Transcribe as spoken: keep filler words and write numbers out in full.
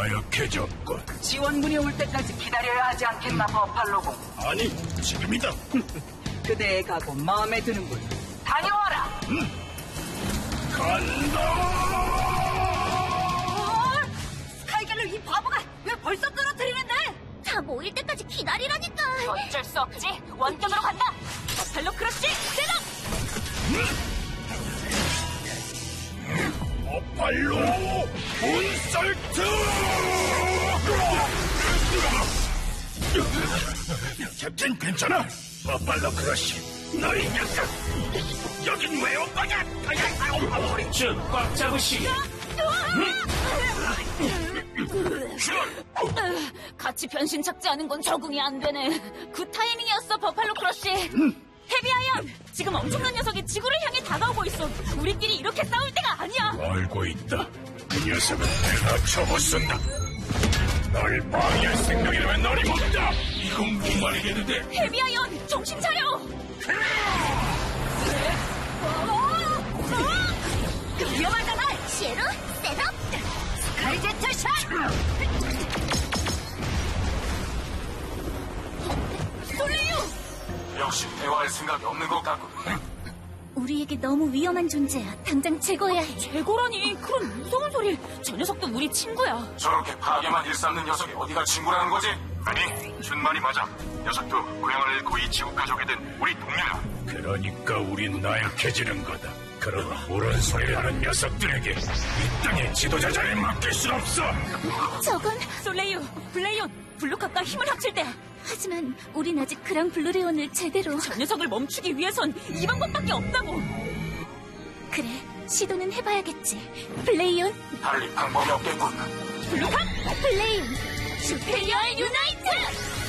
나약해졌군. 지원군이 올 때까지 기다려야 하지 않겠나, 버팔로공. 아니, 지금이다. 그대의 각오 마음에 드는군. 다녀와라. 응. 간다. 어? 스카이갤러 이 바보가 왜 벌써 떨어뜨리는데? 다 모일 때까지 기다리라니까. 어쩔 수 없지. 원격으로 간다. 버팔로 크러쉬 셋업. 버팔로 몬설트! 캡틴 괜찮아? 버팔로 크러쉬, 너희 녀석! 여긴 왜 온 거냐? 쭉 꽉 잡으시게! 같이 변신 착지 하는 건 적응이 안 되네. 굿 타이밍이었어, 버팔로 크러쉬. 헤비아이언! 지금 엄청난 녀석이 지구를 향해 다가오고 있어. 우리끼리 이렇게 싸울 때가 아니야. 알고 있다. 그 녀석은 내가 접어쓴다. 널 방해할 생각이라면 너리 못다. 이건 무말이겠는데. 헤비아이언, 정신 차려. 위험하잖아. 시에로 셋업. 스카이제트 샷. 솔레유! 역시 대화할 생각이 없는 것 같고. 우리에게 너무 위험한 존재야. 당장 제거해야 해. 제고라니, 그런 무서운 소리. 저 녀석도 우리 친구야. 저렇게 파괴만 일삼는 녀석이 어디가 친구라는 거지? 아니, 준말이 맞아. 녀석도 고향을 잃고 이 지구 가족이 된 우리 동료야. 그러니까 우린 나약해지는 거다. 그러나 옳은 소리를 하는 녀석들에게 이 땅의 지도자 자리에 맡길 수 없어. 저건 솔레유, 블레이온, 블루캅과 힘을 합칠 때야. 하지만 우린 아직 그랑 블루레온을 제대로. 저 녀석을 멈추기 위해선 이 방법밖에 없다고. 그래, 시도는 해봐야겠지. 블레이온, 달리 방법이 없겠군. 블루캅, 블레이온, 슈페리어 유나이트!